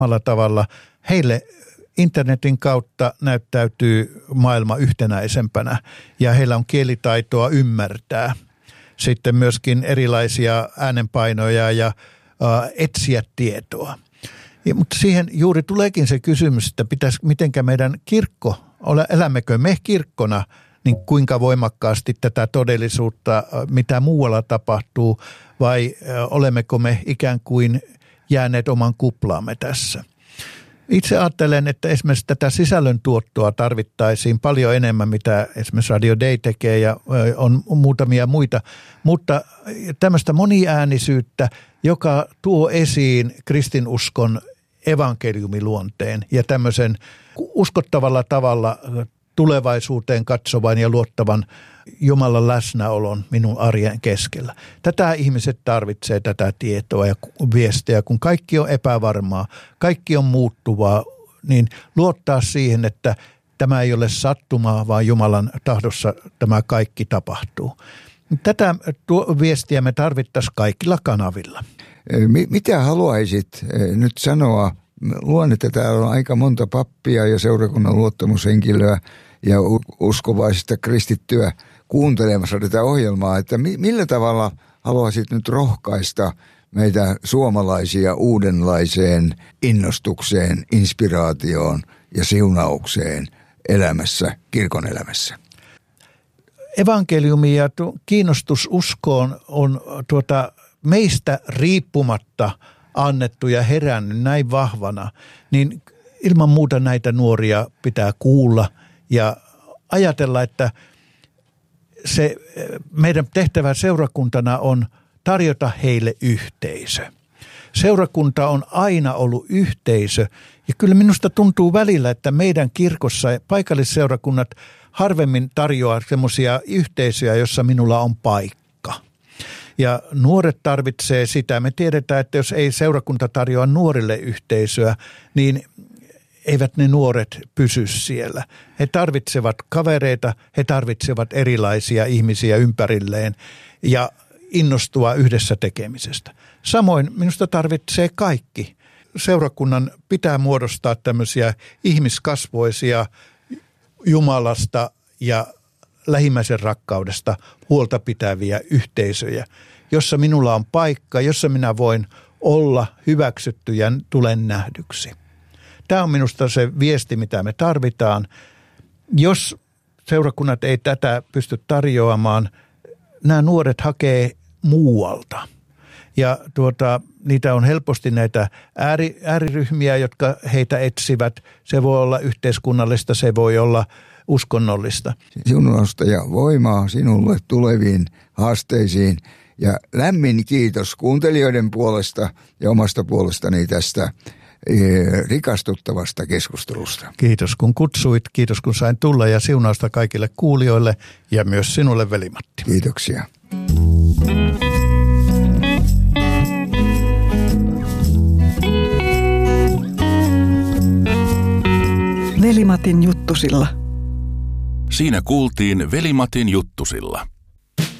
samalla tavalla heille internetin kautta näyttäytyy maailma yhtenäisempänä ja heillä on kielitaitoa ymmärtää sitten myöskin erilaisia äänenpainoja ja etsiä tietoa. Mutta siihen juuri tuleekin se kysymys, että mitenkä meidän kirkko, elämmekö me kirkkona, niin kuinka voimakkaasti tätä todellisuutta, mitä muualla tapahtuu, vai olemmeko me ikään kuin jääneet oman kuplaamme tässä. Itse ajattelen, että esimerkiksi tätä sisällöntuottoa tarvittaisiin paljon enemmän, mitä esimerkiksi Radio Day tekee ja on muutamia muita, mutta tämmöistä moniäänisyyttä, joka tuo esiin kristinuskon evankeliumiluonteen ja tämmöisen uskottavalla tavalla tulevaisuuteen katsovan ja luottavan Jumalan läsnäolon minun arjen keskellä. Tätä ihmiset tarvitsee, tätä tietoa ja viestiä, kun kaikki on epävarmaa, kaikki on muuttuvaa, niin luottaa siihen, että tämä ei ole sattumaa, vaan Jumalan tahdossa tämä kaikki tapahtuu. Tätä viestiä me tarvittaisiin kaikilla kanavilla. Mitä haluaisit nyt sanoa? Luulen, että täällä on aika monta pappia ja seurakunnan luottamushenkilöä ja uskovaisista kristittyä kuuntelemassa tätä ohjelmaa, että millä tavalla haluaisit nyt rohkaista meitä suomalaisia uudenlaiseen innostukseen, inspiraatioon ja siunaukseen elämässä, kirkon elämässä? Evankeliumi ja kiinnostus uskoon on meistä riippumatta annettu ja herännyt näin vahvana, niin ilman muuta näitä nuoria pitää kuulla ja ajatella, että se meidän tehtävä seurakuntana on tarjota heille yhteisö. Seurakunta on aina ollut yhteisö ja kyllä minusta tuntuu välillä, että meidän kirkossa paikallisseurakunnat harvemmin tarjoaa semmoisia yhteisöjä, jossa minulla on paikka. Ja nuoret tarvitsee sitä. Me tiedetään, että jos ei seurakunta tarjoa nuorille yhteisöä, niin eivät ne nuoret pysy siellä. He tarvitsevat kavereita, he tarvitsevat erilaisia ihmisiä ympärilleen ja innostua yhdessä tekemisestä. Samoin minusta tarvitsee kaikki. Seurakunnan pitää muodostaa tämmöisiä ihmiskasvoisia Jumalasta ja lähimmäisen rakkaudesta huolta pitäviä yhteisöjä, jossa minulla on paikka, jossa minä voin olla hyväksytty ja tulen nähdyksi. Tämä on minusta se viesti, mitä me tarvitaan. Jos seurakunnat ei tätä pysty tarjoamaan, nämä nuoret hakee muualta. Ja niitä on helposti näitä ääriryhmiä, jotka heitä etsivät. Se voi olla yhteiskunnallista, se voi olla uskonnollista. Siunausta ja voimaa sinulle tuleviin haasteisiin ja lämmin kiitos kuuntelijoiden puolesta ja omasta puolestani tästä rikastuttavasta keskustelusta. Kiitos kun kutsuit, kiitos kun sain tulla ja siunausta kaikille kuulijoille ja myös sinulle, Veli-Matti. Kiitoksia. Veli-Matin juttusilla. Siinä kuultiin Veli-Matin juttusilla.